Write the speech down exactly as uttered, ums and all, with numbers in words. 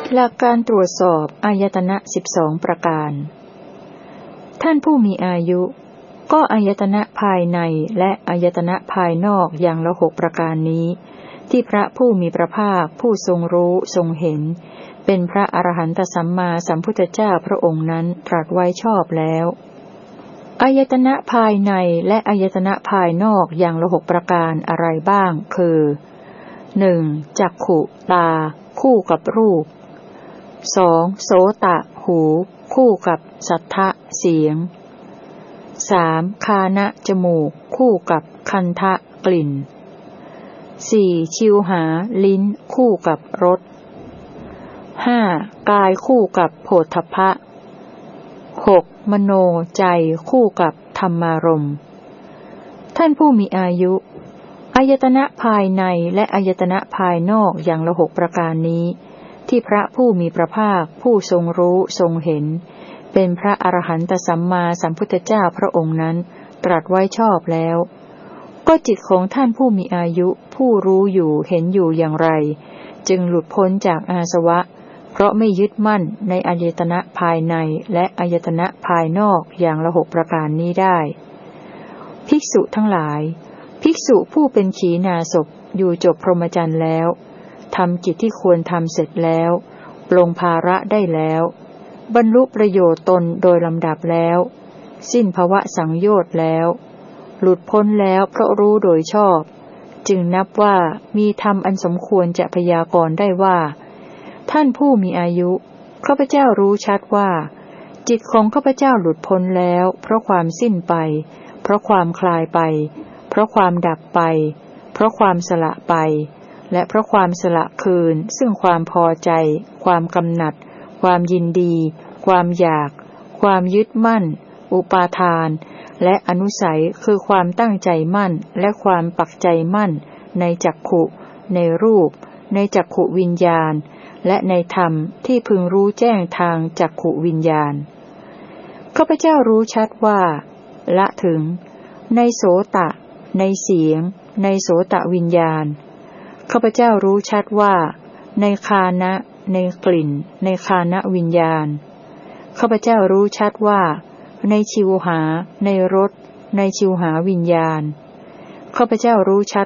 หลักการตรวจสอบอายตนะสิบสองประการท่านผู้มีอายุก็อายตนะภายในและอายตนะภายนอกอย่างละหกประการนี้ที่พระผู้มีพระภาคผู้ทรงรู้ทรงเห็นเป็นพระอรหันตสัมมาสัมพุทธเจ้าพระองค์นั้นตรัสไว้ชอบแล้วอายตนะภายในและอายตนะภายนอกอย่างละหกประการอะไรบ้างคือหนึ่งจักขุตาคู่กับรูปสองโสตะหูคู่กับสัทธะเสียงสามคานะจมูกคู่กับคันทะกลิ่นสี่ชิวหาลิ้นคู่กับรสห้ากายคู่กับโผฏฐัพพะหกมโนใจคู่กับธรรมารมณ์ท่านผู้มีอายุอายตนะภายในและอายตนะภายนอกอย่างละหกประการนี้ที่พระผู้มีพระภาคผู้ทรงรู้ทรงเห็นเป็นพระอรหันตสัมมาสัมพุทธเจ้าพระองค์นั้นตรัสไว้ชอบแล้วก็จิตของท่านผู้มีอายุผู้รู้อยู่เห็นอยู่อย่างไรจึงหลุดพ้นจากอาสวะเพราะไม่ยึดมั่นในอายตนะภายในและอายตนะภายนอกอย่างละหกประการนี้ได้ภิกษุทั้งหลายภิกษุผู้เป็นขีณาสพอยู่จบพรหมจรรย์แล้วทำกิจที่ควรทำเสร็จแล้วปลงภาระได้แล้วบรรลุประโยชน์ตนโดยลำดับแล้วสิ้นภวสังโยชน์แล้วหลุดพ้นแล้วเพราะรู้โดยชอบจึงนับว่ามีธรรมอันสมควรจะพยากรณ์ได้ว่าท่านผู้มีอายุข้าพเจ้ารู้ชัดว่าจิตของข้าพเจ้าหลุดพ้นแล้วเพราะความสิ้นไปเพราะความคลายไปเพราะความดับไปเพราะความสละไปและเพราะความสละคืนซึ่งความพอใจความกำหนัดความยินดีความอยากความยึดมั่นอุปาทานและอนุสัยคือความตั้งใจมั่นและความปักใจมั่นในจักขุในรูปในจักขุวิญญาณและในธรรมที่พึงรู้แจ้งทางจักขุวิญญาณข้าพเจ้ารู้ชัดว่าละถึงในโสตะในเสียงในโสตะวิญญาณข้าพเจ้ารู้ชัดว่าในคานะในกลิ่นในคานะวิญญาณข้าพเจ้ารู้ชัดว่าในชิวหาในรสในชิวหาวิญญาณข้าพเจ้ารู้ชัด